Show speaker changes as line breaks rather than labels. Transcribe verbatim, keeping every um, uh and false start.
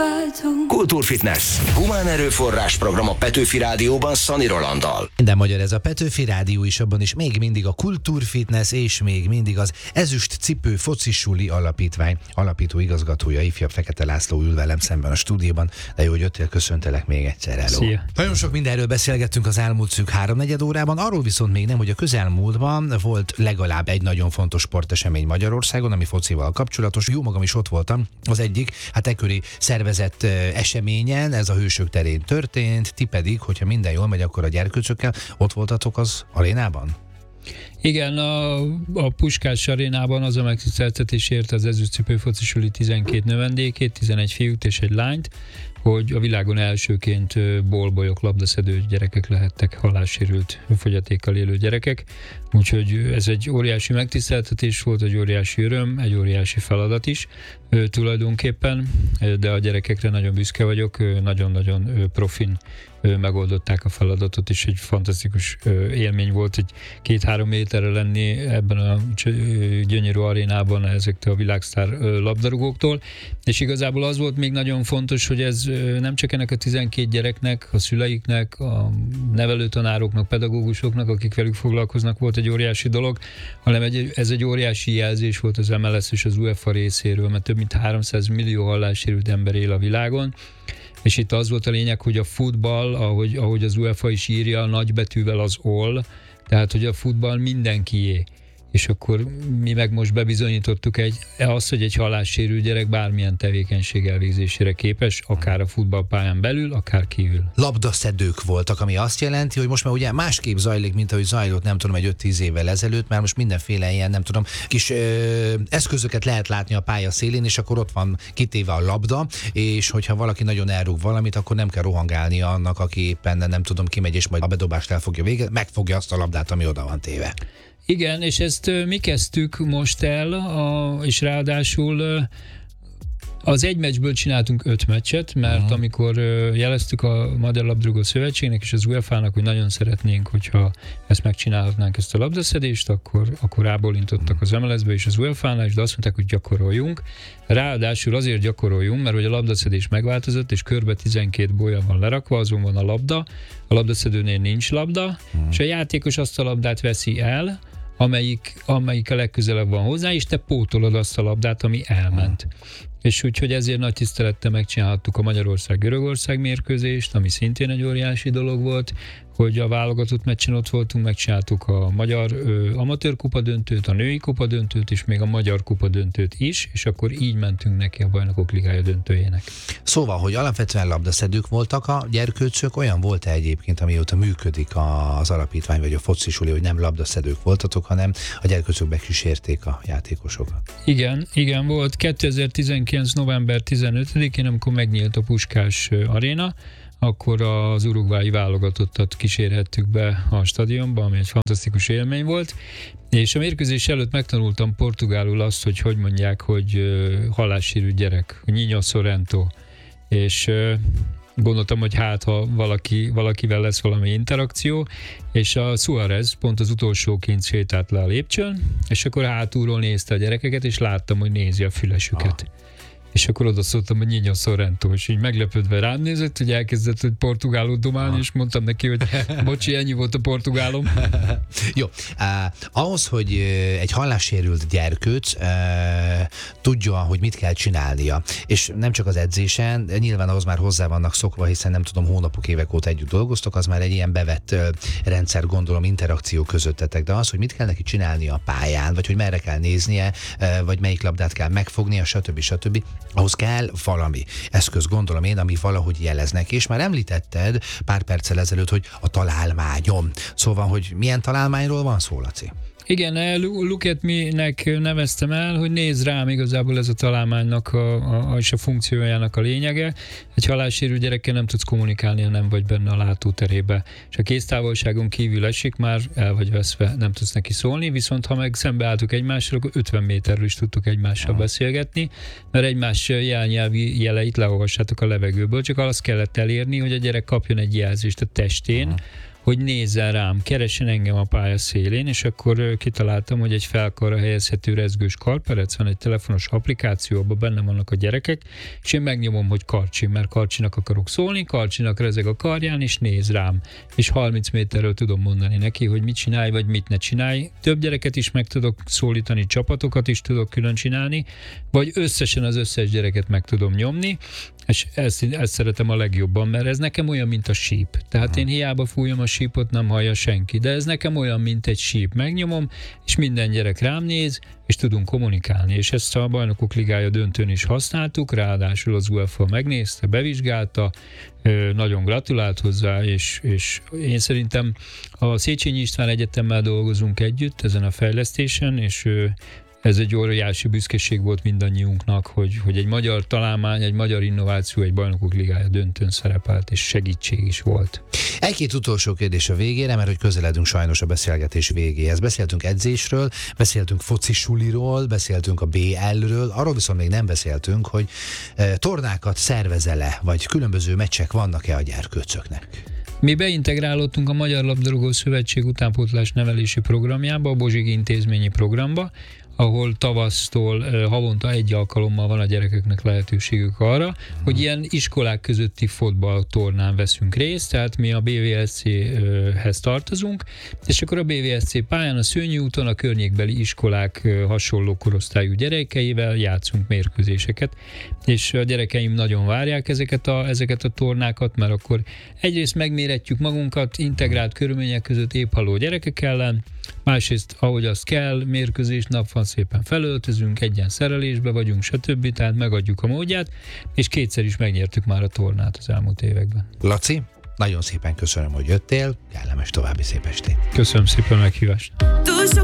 váltunk.
Kultúrfitness. Humán erőforrás program a Petőfi Rádióban Szani Rolanddal.
Minden magyar ez a Petőfi Rádió is, abban is még mindig a Kultúrfitness és még mindig az Ezüst Cipő Focisuli Alapítvány alapító igazgatója, ifjabb Fekete László ül velem szemben a stúdióban. De jó, hogy jöttél, köszöntelek még egyszer. Hello.
Szia.
Nagyon sok mindenről beszélgettünk az elmúlt szűk háromnegyed órában, arról viszont még nem, hogy a közelmúltban volt legalább egy nagyon fontos sportesemény Magyarországon, ami focival kapcsolatos. Jó magam is ott voltam, az egyik, hát ekkori szervezett eseményen, ez a Hősök terén történt, ti pedig, hogyha minden jól megy, akkor a gyerkőcökkel ott voltatok az arénában?
Igen, a, a Puskás arénában az a megtiszteltetés érte az Ezüst Cipő Focisuli tizenkét növendékét, tizenegy fiút és egy lányt, hogy a világon elsőként bólbolyok, labdaszedő gyerekek lehettek, hallássérült fogyatékkal élő gyerekek. Úgyhogy ez egy óriási megtiszteltetés volt, egy óriási öröm, egy óriási feladat is tulajdonképpen, de a gyerekekre nagyon büszke vagyok, nagyon-nagyon profin megoldották a feladatot, és egy fantasztikus élmény volt, hogy két-három méterre lenni ebben a gyönyörű arénában ezektől a világsztár labdarúgóktól, és igazából az volt még nagyon fontos, hogy ez nem csak ennek a tizenkét gyereknek, a szüleiknek, a nevelőtanároknak, pedagógusoknak, akik velük foglalkoznak, volt egy óriási dolog, hanem egy, ez egy óriási jelzés volt az em el es és az u ef á részéről, mert több mint háromszáz millió hallássérült ember él a világon, és itt az volt a lényeg, hogy a futball, ahogy, ahogy az u ef á is írja, nagybetűvel az all, tehát hogy a futball mindenkié. És akkor mi meg most bebizonyítottuk egy, azt, hogy egy hallássérült gyerek bármilyen tevékenység elvégzésére képes, akár a futballpályán belül, akár kívül.
Labdaszedők voltak, ami azt jelenti, hogy most már ugye másképp zajlik, mint ahogy zajlott, nem tudom, egy öt-tíz évvel ezelőtt, mert most mindenféle ilyen, nem tudom, kis ö, eszközöket lehet látni a pálya szélén, és akkor ott van kitéve a labda, és hogyha valaki nagyon elrúg valamit, akkor nem kell rohangálnia annak, aki éppen nem tudom, kimegy, és majd a bedobást el fogja végezni, megfogja azt a labdát, ami oda van téve.
Igen, és ezt mi kezdtük most el, a, és ráadásul az egy meccsből csináltunk öt meccset, mert uh-huh. amikor jeleztük a Magyar Labdarúgó Szövetségnek és az u ef á-nak, hogy nagyon szeretnénk, hogyha ezt megcsinálhatnánk, ezt a labdaszedést, akkor, akkor rábólintottak az em el es-be és az u ef á-nál, és azt mondták, hogy gyakoroljunk. Ráadásul azért gyakoroljunk, mert hogy a labdaszedés megváltozott, és körbe tizenkét bolya van lerakva, azon van a labda, a labdaszedőnél nincs labda, uh-huh. és a játékos azt a labdát veszi el, amelyik, amelyik a legközelebb van hozzá, és te pótolod azt a labdát, ami elment. Uh-huh. És úgyhogy ezért nagy tisztelettel megcsinálhattuk a Magyarország-Görögország mérkőzést, ami szintén egy óriási dolog volt, hogy a válogatott meccsen ott voltunk, megcsináltuk a magyar ö, amatőr kupa döntőt, a női kupa döntőt, és még a magyar kupa döntőt is, és akkor így mentünk neki a Bajnokok Ligája döntőjének.
Szóval, hogy alapvetően labdaszedők voltak a gyerkőcök, olyan volt-e egyébként, amióta működik az alapítvány, vagy a focisuli, hogy nem labdaszedők voltatok, hanem a gyerkőcök bekísérték a játékosokat?
Igen, igen, volt kétezer-tizenkilenc november tizenötödikén, amikor megnyílt a Puskás aréna, akkor az urugvái válogatottat kísérhettük be a stadionba, ami egy fantasztikus élmény volt, és a mérkőzés előtt megtanultam portugálul azt, hogy hogy mondják, hogy hallássérült gyerek, Ninho Sorrento, és gondoltam, hogy hát, ha valaki, valakivel lesz valami interakció, és a Suárez pont az utolsóként sétált le a lépcsőn, és akkor hátulról nézte a gyerekeket, és láttam, hogy nézi a fülesüket. Ah. És akkor oda szóltam, hogy Ninho Sorrento, és így meglepődve rám nézett, hogy elkezdett, hogy portugálul domálni, ah. és mondtam neki, hogy bocsi, ennyi volt a portugálom.
Jó, uh, ahhoz, hogy egy hallássérült gyerkőc uh, tudja, hogy mit kell csinálnia, és nem csak az edzésen, de nyilván ahhoz már hozzá vannak szokva, hiszen nem tudom, hónapok, évek óta együtt dolgoztok, az már egy ilyen bevett uh, rendszer, gondolom, interakció közöttetek, de az, hogy mit kell neki csinálnia a pályán, vagy hogy merre kell néznie, uh, vagy melyik labdát kell megfognia, stb. stb. Ahhoz kell valami eszköz, gondolom én, ami valahogy jeleznek. És már említetted pár perccel ezelőtt, hogy a találmányom. Szóval, hogy milyen találmányról van szó, Laci?
Igen, Look at Me-nek neveztem el, hogy nézd rám, igazából ez a találmánynak a, a, és a funkciójának a lényege. Egy hallássérült gyerekkel nem tudsz kommunikálni, ha nem vagy benne a látóterébe. És a kéztávolságon kívül esik, már el vagy veszve, nem tudsz neki szólni, viszont ha meg szembeálltuk egymással, akkor ötven méterről is tudtuk egymással beszélgetni, mert egymás jelnyelvi jeleit leolvassátok a levegőből, csak azt kellett elérni, hogy a gyerek kapjon egy jelzést a testén, hogy nézzen rám, keressen engem a pálya szélén, és akkor kitaláltam, hogy egy felkarra helyezhető rezgős karperec van, egy telefonos applikáció, abban benne vannak a gyerekek, és én megnyomom, hogy Karcsi, mert Karcsinak akarok szólni, Karcsinak rezeg a karján, és néz rám. És harminc méterről tudom mondani neki, hogy mit csinálj, vagy mit ne csinálj. Több gyereket is meg tudok szólítani, csapatokat is tudok külön csinálni, vagy összesen az összes gyereket meg tudom nyomni, és ezt, ezt szeretem a legjobban, mert ez nekem olyan, mint a síp. Tehát én hiába fújom a sípot, nem hallja senki, de ez nekem olyan, mint egy síp. Megnyomom, és minden gyerek rám néz, és tudunk kommunikálni, és ezt a Bajnokok Ligája döntőn is használtuk, ráadásul az UEFA megnézte, bevizsgálta, nagyon gratulált hozzá, és, és én szerintem a Széchenyi István Egyetemmel dolgozunk együtt ezen a fejlesztésen, és ez egy óriási büszkeség volt mindannyiunknak, hogy, hogy egy magyar találmány, egy magyar innováció, egy Bajnokok Ligája döntőn szerepelt, és segítség is volt.
Egy-két utolsó kérdés a végére, mert hogy közeledünk sajnos a beszélgetés végéhez. Beszéltünk edzésről, beszéltünk focisuliról, beszéltünk a bé el-ről, arról viszont még nem beszéltünk, hogy e, tornákat szervez-e, vagy különböző meccsek vannak-e a gyerkőcöknek.
Mi beintegrálódtunk a Magyar Labdarúgó Szövetség utánpótlás nevelési programjába, a Bozsig intézményi programba, ahol tavasztól havonta egy alkalommal van a gyerekeknek lehetőségük arra, uh-huh. hogy ilyen iskolák közötti fotballtornán veszünk részt, tehát mi a bé vé es cé-hez tartozunk, és akkor a bé vé es cé pályán a Szőnyi úton a környékbeli iskolák hasonló korosztályú gyerekeivel játszunk mérkőzéseket, és a gyerekeim nagyon várják ezeket a, ezeket a tornákat, mert akkor egyrészt megméretjük magunkat integrált körülmények között épphaló gyerekek ellen, másrészt, ahogy az kell, mérkőzés nap van, szépen felöltözünk, egyen szerelésbe vagyunk, stb. Tehát megadjuk a módját, és kétszer is megnyertük már a tornát az elmúlt években.
Laci, nagyon szépen köszönöm, hogy jöttél, kellemes további szép estét.
Köszönöm szépen a meghívást.